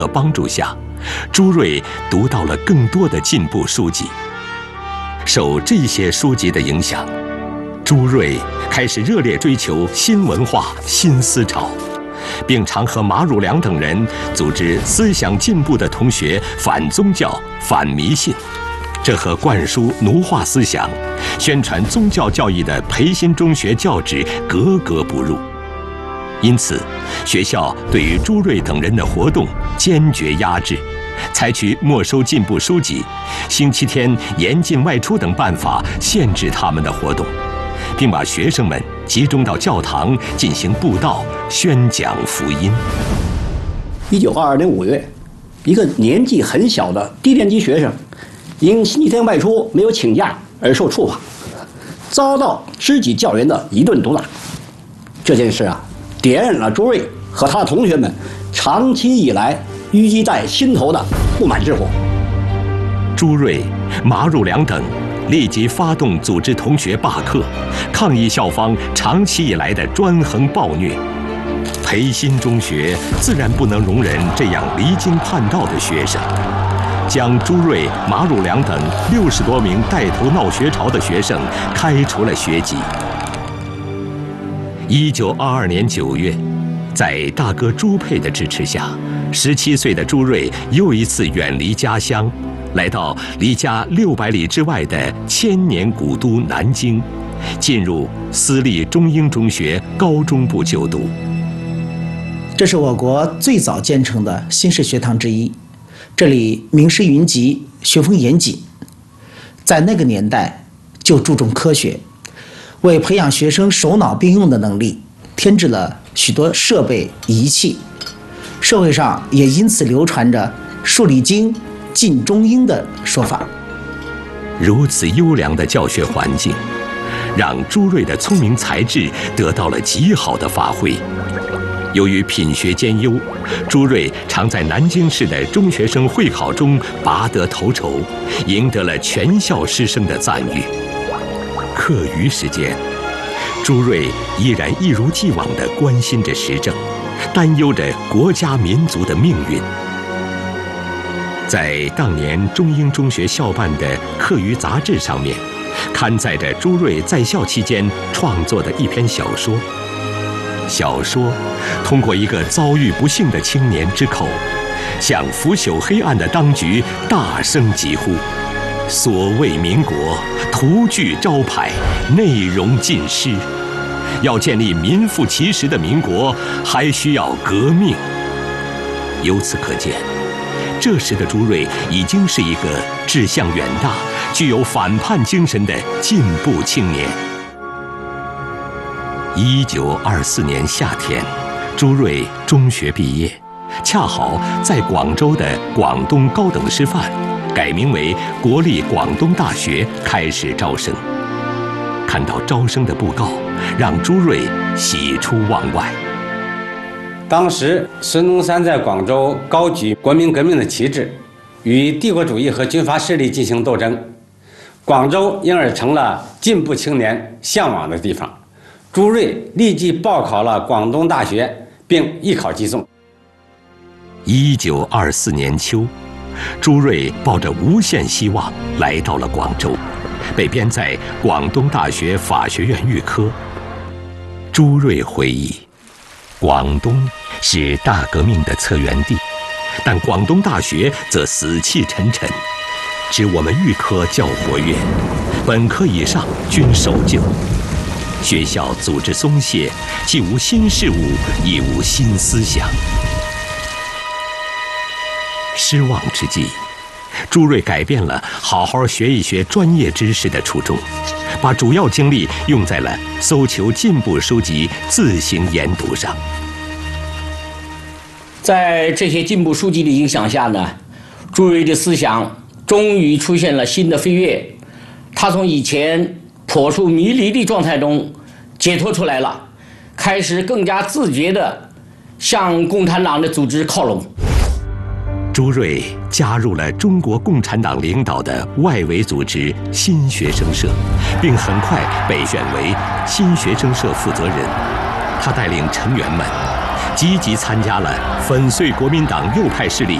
的帮助下，朱瑞读到了更多的进步书籍。受这些书籍的影响，朱瑞开始热烈追求新文化、新思潮，并常和马汝良等人组织思想进步的同学反宗教、反迷信，这和灌输奴化思想、宣传宗教教义的培新中学教旨格格不入。因此，学校对于朱瑞等人的活动坚决压制，采取没收进步书籍、星期天严禁外出等办法限制他们的活动，并把学生们集中到教堂进行布道、宣讲福音。 1922年5月，一个年纪很小的低年级学生，因星期天外出没有请假而受处罚，遭到知己教员的一顿毒打。这件事点燃了朱瑞和他的同学们长期以来淤积在心头的不满之火。 朱瑞、马汝良等立即发动组织同学罢课，抗议校方长期以来的专横暴虐。培新中学自然不能容忍这样离经叛道的学生，将朱瑞、马汝良等60多名带头闹学潮的学生开除了学籍。1922年9月，在大哥朱佩的支持下，17岁的朱瑞又一次远离家乡，来到离家600里之外的千年古都南京，进入私立中英中学高中部就读。 这是我国最早建成的新式学堂之一，这里名师云集，学风严谨。在那个年代就注重科学，为培养学生手脑并用的能力，添置了许多设备仪器。社会上也因此流传着数理经、进中英的说法。 如此优良的教学环境，让朱瑞的聪明才智得到了极好的发挥。由于品学兼优，朱瑞常在南京市的中学生会考中拔得头筹，赢得了全校师生的赞誉。课余时间，朱瑞依然一如既往地关心着时政，担忧着国家民族的命运。在当年中英中学校办的课余杂志上面，刊载着朱瑞在校期间创作的一篇小说。小说通过一个遭遇不幸的青年之口，向腐朽黑暗的当局大声疾呼：所谓民国，徒具招牌，内容尽失。要建立名副其实的民国，还需要革命。由此可见，这时的朱瑞已经是一个志向远大、具有反叛精神的进步青年。1924年夏天，朱瑞中学毕业，恰好在广州的广东高等师范改名为国立广东大学开始招生。看到招生的布告，让朱瑞喜出望外。 当时孙中山在广州高举国民革命的旗帜，与帝国主义和军阀势力进行斗争，广州因而成了进步青年向往的地方。朱瑞立即报考了广东大学，并一考即中。 1924年秋，朱瑞抱着无限希望来到了广州，被编在广东大学法学院预科。朱瑞回忆，广东是大革命的策源地，但广东大学则死气沉沉，只我们预科较活跃，本科以上均守旧。学校组织松懈，既无新事物，亦无新思想。失望之际，朱瑞改变了好好学一学专业知识的初衷，把主要精力用在了搜求进步书籍、自行研读上。 在这些进步书籍的影响下呢，朱瑞的思想终于出现了新的飞跃，他从以前扑朔迷离的状态中解脱出来了，开始更加自觉地向共产党的组织靠拢。 朱瑞加入了中国共产党领导的外围组织新学生社，并很快被选为新学生社负责人。他带领成员们积极参加了粉碎国民党右派势力